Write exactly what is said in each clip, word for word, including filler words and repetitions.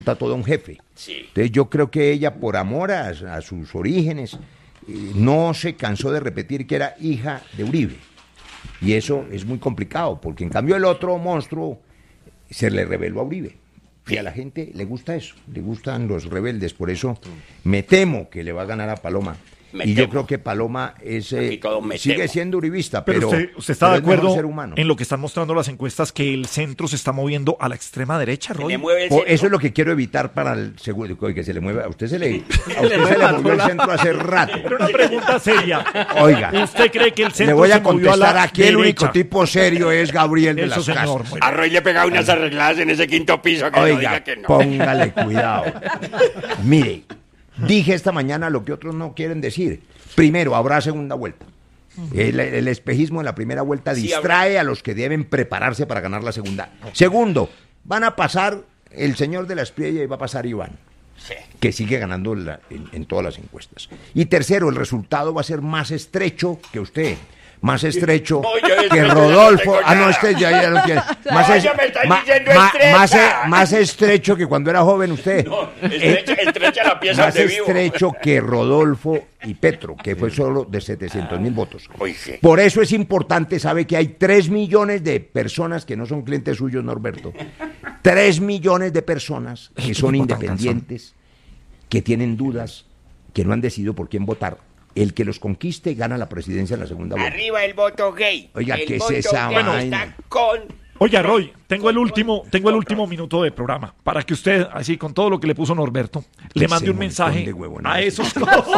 todo un jefe. Sí. Entonces yo creo que ella, por amor a, a sus orígenes, eh, no se cansó de repetir que era hija de Uribe. Y eso es muy complicado, porque en cambio el otro monstruo se le rebeló a Uribe. Y a la gente le gusta eso, le gustan los rebeldes. Por eso me temo que le va a ganar a Paloma. Me y temo. yo creo que Paloma es, eh, Aquí todos me sigue temo. siendo uribista, Pero, pero, usted, usted está pero de es mejor acuerdo ser humano. en lo que están mostrando las encuestas, que el centro se está moviendo a la extrema derecha, Se Roy. le mueve el Por- centro. eso es lo que quiero evitar para el segundo, que se le mueva. A usted se le, a usted se le movió el centro hace rato. Pero una pregunta seria. Oiga, ¿Usted cree que el centro le voy se a movió a contestar la aquí. El único derecha? tipo serio es Gabriel de Eso, las señor. Casas. Muy A Roy le pegaba unas arregladas en ese quinto piso que no Oiga, diga que no. póngale cuidado. Mire, dije esta mañana lo que otros no quieren decir. Primero, habrá segunda vuelta. El, el espejismo en la primera vuelta Sí, distrae a los que deben prepararse para ganar la segunda. Segundo, van a pasar el señor de la Espriella y va a pasar Iván, Sí. que sigue ganando la- en, en todas las encuestas. Y tercero, el resultado va a ser más estrecho que usted. Más estrecho No, yo de que estrecho no Rodolfo. tengo Ah, no, nada. este ya, ya no quiere. Más, No, es- ya me está ma- diciendo ma- estrecha. más, e- más estrecho que cuando era joven usted. No, estrecha, estrecha la pieza Más de vivo. estrecho que Rodolfo y Petro, que fue solo de setecientos mil votos. Uy, sí. Por eso es importante, sabe que hay tres millones de personas que no son clientes suyos, Norberto. Tres millones de personas que son tipo tan independientes, que tienen dudas, que no han decidido por quién votar. El que los conquiste gana la presidencia en la segunda vuelta. Arriba el voto gay. Oiga, el ¿qué es voto esa gay vaina? está con... Oye, Roy, tengo el último, tengo el último minuto de programa para que usted, así con todo lo que le puso Norberto, le mande Ese un montón mensaje de huevonadas. a esos.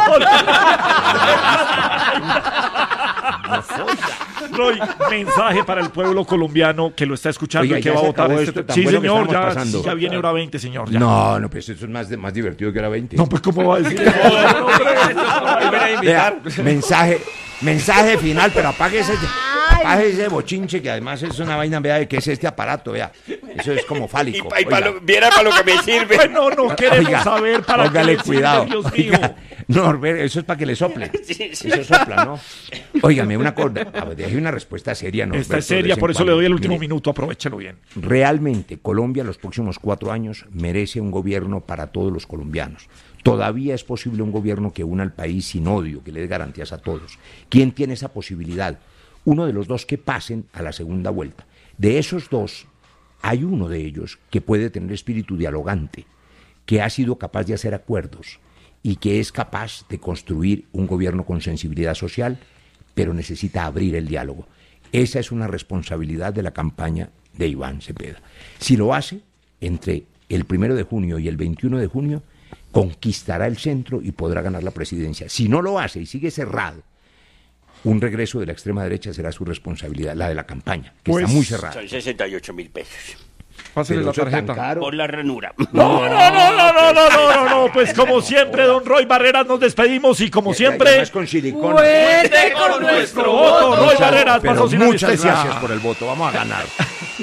Roy, mensaje para el pueblo colombiano que lo está escuchando Oiga, y que ya va a se votar acabó este. esto tan Sí, bueno que señor, estamos ya, pasando. ya viene hora veinte, señor. Ya. No, no, pues eso es más, de- más divertido que era veinte. No, pues ¿cómo va a decir eso? No, hombre. Vea, mensaje, mensaje final, pero apague ese, apague ese bochinche, que además es una vaina, vea, de que es este aparato, vea. Eso es como Y, fálico. pa- y pa oiga. lo- viera para lo que me sirve. Bueno, no queremos Oiga, saber para qué póngale le sirve, cuidado. Dios mío. Oiga, Norbert, eso es para que le sople. Sí, sí. Eso sopla, ¿no? Óigame, una cosa, a ver, deje una respuesta seria, Norberto. Esta es de seria, vez en por eso cuando. le doy el último Mire, minuto, aprovechelo bien. Realmente, Colombia los próximos cuatro años merece un gobierno para todos los colombianos. Todavía es posible un gobierno que una al país sin odio, que le dé garantías a todos. ¿Quién tiene esa posibilidad? Uno de los dos que pasen a la segunda vuelta. De esos dos, hay uno de ellos que puede tener espíritu dialogante, que ha sido capaz de hacer acuerdos y que es capaz de construir un gobierno con sensibilidad social, pero necesita abrir el diálogo. Esa es una responsabilidad de la campaña de Iván Cepeda. Si lo hace, entre el primero de junio y el veintiuno de junio, conquistará el centro y podrá ganar la presidencia. Si no lo hace y sigue cerrado, un regreso de la extrema derecha será su responsabilidad, la de la campaña, que Pues, está muy cerrada. Son sesenta y ocho mil pesos. Pásele Pero la eso tan tarjeta. caro. Por la ranura. No, no, no, no, no, no, no, no, no, pues como siempre, don Roy Barreras, nos despedimos y como Y siempre, además con silicona. cuente con nuestro voto, Roy Muchas- Barreras, pero patrocinador muchas especial. gracias por el voto, vamos a ganar.